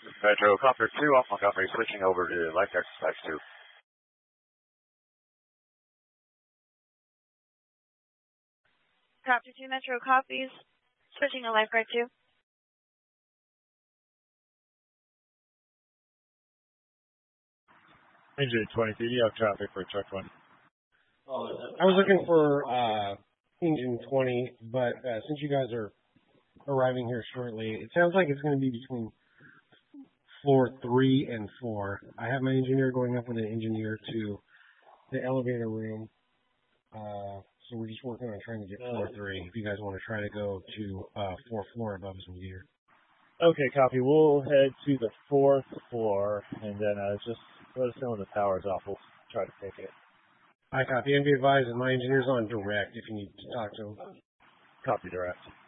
Metro Copter 2, off Montgomery, switching over to Life Exercise 2. Copter 2 Metro copies, switching to Lifeguard 2. Engine 23, you have traffic for truck 1. I was looking for engine 20, but since you guys are arriving here shortly, it sounds like it's going to be between floor 3 and 4. I have my engineer going up with an engineer to the elevator room, so we're just working on trying to get floor 3. If you guys want to try to go to 4th floor above some gear. Okay, copy. We'll head to the 4th floor, and then just let us know when the power's off. We'll try to take it. I copy. And be advised that my engineer's on direct if you need to talk to him. Copy direct.